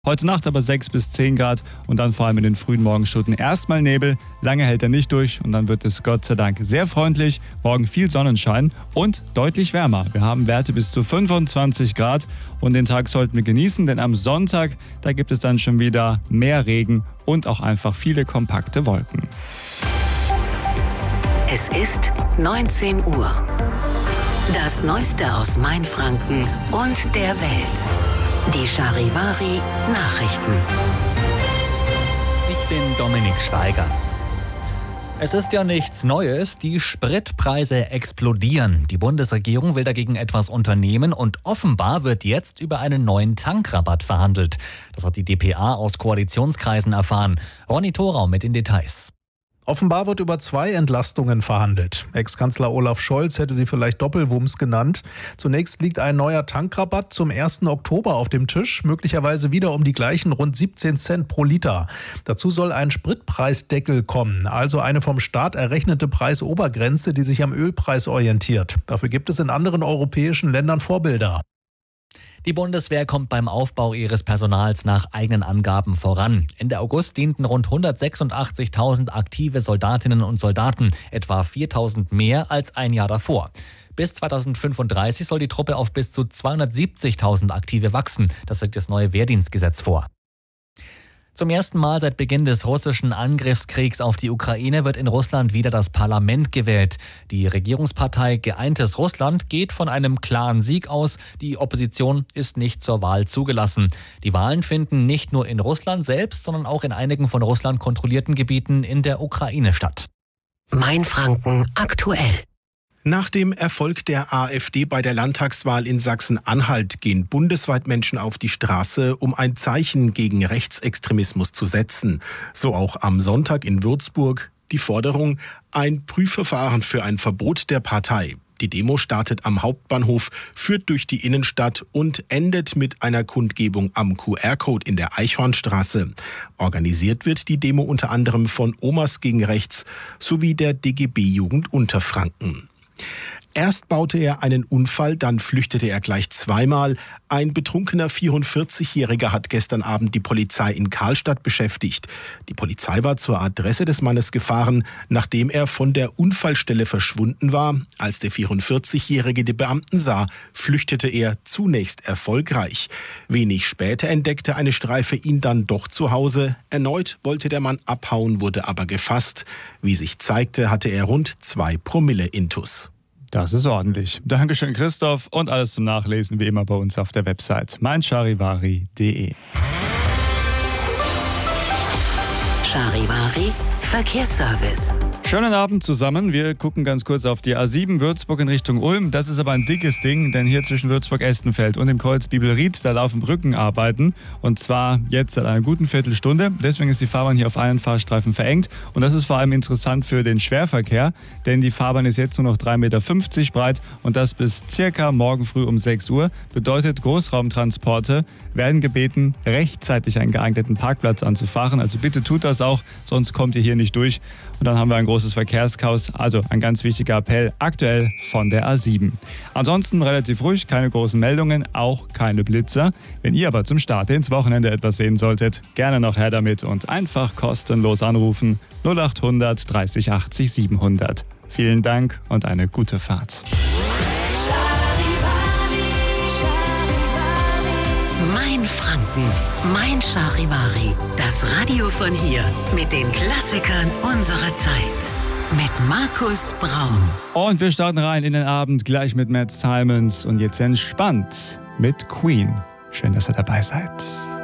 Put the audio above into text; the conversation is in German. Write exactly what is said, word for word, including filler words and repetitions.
Heute Nacht aber sechs bis zehn Grad und dann vor allem in den frühen Morgenstunden erstmal Nebel. Lange hält er nicht durch und dann wird es Gott sei Dank sehr freundlich. Morgen viel Sonnenschein und deutlich wärmer. Wir haben Werte bis zu fünfundzwanzig Grad und den Tag sollten wir genießen, denn am Sonntag, da gibt es dann schon wieder mehr Regen und auch einfach viele kompakte Wolken. Es ist neunzehn Uhr. Das Neueste aus Mainfranken und der Welt. Die Charivari Nachrichten. Ich bin Dominik Schweiger. Es ist ja nichts Neues, die Spritpreise explodieren. Die Bundesregierung will dagegen etwas unternehmen und offenbar wird jetzt über einen neuen Tankrabatt verhandelt. Das hat die d p a aus Koalitionskreisen erfahren. Ronny Thorau mit den Details. Offenbar wird über zwei Entlastungen verhandelt. Ex-Kanzler Olaf Scholz hätte sie vielleicht Doppelwumms genannt. Zunächst liegt ein neuer Tankrabatt zum ersten Oktober auf dem Tisch, möglicherweise wieder um die gleichen rund siebzehn Cent pro Liter. Dazu soll ein Spritpreisdeckel kommen, also eine vom Staat errechnete Preisobergrenze, die sich am Ölpreis orientiert. Dafür gibt es in anderen europäischen Ländern Vorbilder. Die Bundeswehr kommt beim Aufbau ihres Personals nach eigenen Angaben voran. Ende August dienten rund hundertsechsundachtzigtausend aktive Soldatinnen und Soldaten, etwa viertausend mehr als ein Jahr davor. Bis zweitausendfünfunddreißig soll die Truppe auf bis zu zweihundertsiebzigtausend Aktive wachsen. Das sieht das neue Wehrdienstgesetz vor. Zum ersten Mal seit Beginn des russischen Angriffskriegs auf die Ukraine wird in Russland wieder das Parlament gewählt. Die Regierungspartei Geeintes Russland geht von einem klaren Sieg aus. Die Opposition ist nicht zur Wahl zugelassen. Die Wahlen finden nicht nur in Russland selbst, sondern auch in einigen von Russland kontrollierten Gebieten in der Ukraine statt. Mainfranken aktuell. Nach dem Erfolg der AfD bei der Landtagswahl in Sachsen-Anhalt gehen bundesweit Menschen auf die Straße, um ein Zeichen gegen Rechtsextremismus zu setzen. So auch am Sonntag in Würzburg die Forderung, ein Prüfverfahren für ein Verbot der Partei. Die Demo startet am Hauptbahnhof, führt durch die Innenstadt und endet mit einer Kundgebung am Q R-Code in der Eichhornstraße. Organisiert wird die Demo unter anderem von Omas gegen Rechts sowie der D G B-Jugend Unterfranken. Erst baute er einen Unfall, dann flüchtete er gleich zweimal. Ein betrunkener vierundvierzigjähriger hat gestern Abend die Polizei in Karlstadt beschäftigt. Die Polizei war zur Adresse des Mannes gefahren, nachdem er von der Unfallstelle verschwunden war. Als der vierundvierzigjährige die Beamten sah, flüchtete er zunächst erfolgreich. Wenig später entdeckte eine Streife ihn dann doch zu Hause. Erneut wollte der Mann abhauen, wurde aber gefasst. Wie sich zeigte, hatte er rund zwei Promille Intus. Das ist ordentlich. Dankeschön, Christoph. Und alles zum Nachlesen wie immer bei uns auf der Website mein charivari punkt de. Charivari Verkehrsservice. Schönen Abend zusammen. Wir gucken ganz kurz auf die A sieben Würzburg in Richtung Ulm. Das ist aber ein dickes Ding, denn hier zwischen Würzburg-Estenfeld und dem Kreuz Bibelried, da laufen Brückenarbeiten. Und zwar jetzt seit einer guten Viertelstunde. Deswegen ist die Fahrbahn hier auf einen Fahrstreifen verengt. Und das ist vor allem interessant für den Schwerverkehr, denn die Fahrbahn ist jetzt nur noch drei Komma fünfzig Meter breit und das bis circa morgen früh um sechs Uhr. Bedeutet, Großraumtransporte werden gebeten, rechtzeitig einen geeigneten Parkplatz anzufahren. Also bitte tut das auch, sonst kommt ihr hier nicht durch. Und dann haben wir ein großes Verkehrschaos. Also ein ganz wichtiger Appell aktuell von der A sieben. Ansonsten relativ ruhig, keine großen Meldungen, auch keine Blitzer. Wenn ihr aber zum Start ins Wochenende etwas sehen solltet, gerne noch her damit und einfach kostenlos anrufen null acht hundert dreißig achtzig siebenhundert. Vielen Dank und eine gute Fahrt. Mainfranken, mein Charivari. Das Radio von hier mit den Klassikern unserer Zeit. Mit Markus Braun. Und wir starten rein in den Abend gleich mit Matt Simons und jetzt entspannt mit Queen. Schön, dass ihr dabei seid.